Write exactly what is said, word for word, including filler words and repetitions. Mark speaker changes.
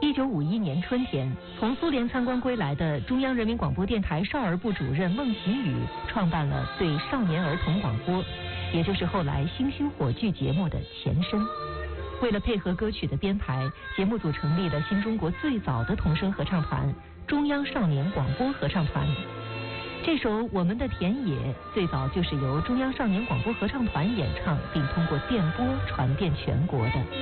Speaker 1: 一九五一年春天，从苏联参观归来的中央人民广播电台少儿部主任孟启宇创办了对少年儿童广播，也就是后来星星火炬节目的前身。为了配合歌曲的编排，节目组成立了新中国最早的童声合唱团——中央少年广播合唱团。这首《我们的田野》最早就是由中央少年广播合唱团演唱，并通过电波传遍全国的。